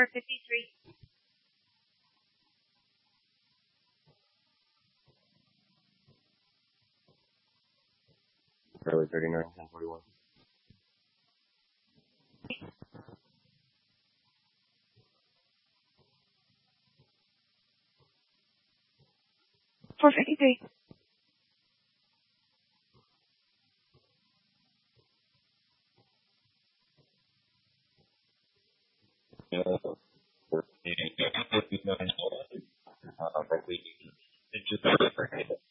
453. Charlie 39, 1041. Four 53. Yeah, 14, 59.